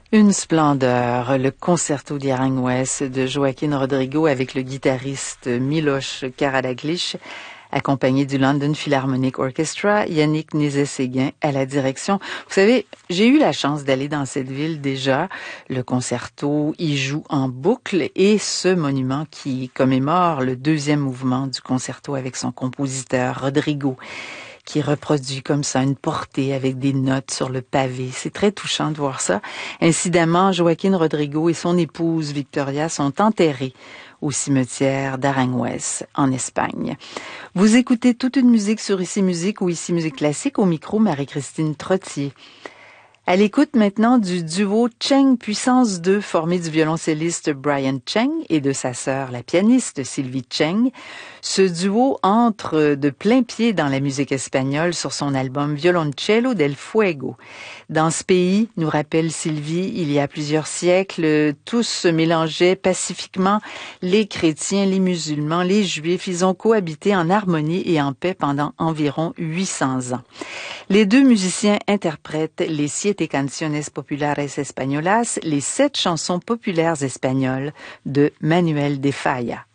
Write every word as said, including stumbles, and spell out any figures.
Une splendeur, le concerto d'Aranjuez de Joaquín Rodrigo avec le guitariste Miloš Karađagić, accompagné du London Philharmonic Orchestra, Yannick Nézet-Séguin à la direction. Vous savez, j'ai eu la chance d'aller dans cette ville déjà. Le concerto y joue en boucle et ce monument qui commémore le deuxième mouvement du concerto avec son compositeur Rodrigo, qui reproduit comme ça une portée avec des notes sur le pavé. C'est très touchant de voir ça. Incidemment, Joaquín Rodrigo et son épouse Victoria sont enterrés au cimetière d'Aranjuez, en Espagne. Vous écoutez toute une musique sur Ici Musique ou Ici Musique Classique, au micro Marie-Christine Trottier. À l'écoute maintenant du duo Cheng Puissance deux, formé du violoncelliste Brian Cheng et de sa sœur, la pianiste Sylvie Cheng. Ce duo entre de plein pied dans la musique espagnole sur son album Violoncello del Fuego. Dans ce pays, nous rappelle Sylvie, il y a plusieurs siècles, tous se mélangeaient pacifiquement, les chrétiens, les musulmans, les juifs. Ils ont cohabité en harmonie et en paix pendant environ huit cents ans. Les deux musiciens interprètent les Siete Canciones Populares Españolas, les sept chansons populaires espagnoles de Manuel de Falla.